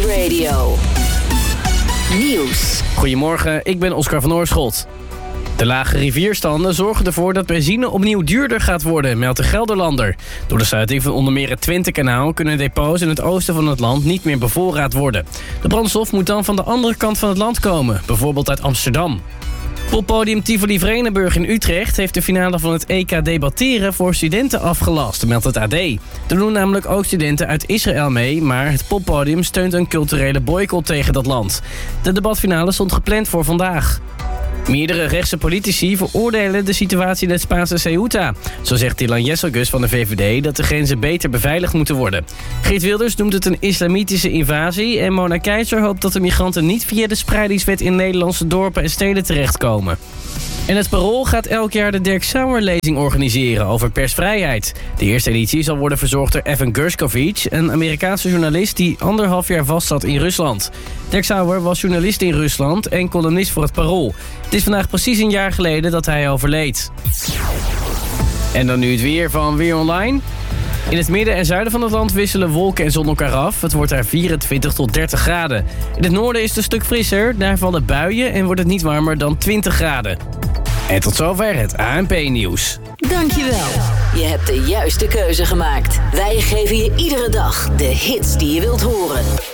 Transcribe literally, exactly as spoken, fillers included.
Radio. Nieuws. Goedemorgen, ik ben Oscar van Oorschot. De lage rivierstanden zorgen ervoor dat benzine opnieuw duurder gaat worden, meldt de Gelderlander. Door de sluiting van onder meer het Twentekanaal kunnen depots in het oosten van het land niet meer bevoorraad worden. De brandstof moet dan van de andere kant van het land komen, bijvoorbeeld uit Amsterdam. Poppodium Tivoli Vredenburg in Utrecht heeft de finale van het E K debatteren voor studenten afgelast, meldt het A D. Er doen namelijk ook studenten uit Israël mee, maar het poppodium steunt een culturele boycott tegen dat land. De debatfinale stond gepland voor vandaag. Meerdere rechtse politici veroordelen de situatie in het Spaanse Ceuta. Zo zegt Dylan Jesselgus van de V V D dat de grenzen beter beveiligd moeten worden. Geert Wilders noemt het een islamitische invasie en Mona Keizer hoopt dat de migranten niet via de spreidingswet in Nederlandse dorpen en steden terechtkomen. En het Parool gaat elk jaar de Dirk Sauer-lezing organiseren over persvrijheid. De eerste editie zal worden verzorgd door Evan Gershkovich, een Amerikaanse journalist die anderhalf jaar vastzat in Rusland. Dirk Sauer was journalist in Rusland en columnist voor het Parool. Het is vandaag precies een jaar geleden dat hij overleed. En dan nu het weer van Weer Online. In het midden en zuiden van het land wisselen wolken en zon elkaar af. Het wordt daar vierentwintig tot dertig graden. In het noorden is het een stuk frisser, daar vallen buien en wordt het niet warmer dan twintig graden. En tot zover het A N P-nieuws. Dankjewel. Je hebt de juiste keuze gemaakt. Wij geven je iedere dag de hits die je wilt horen.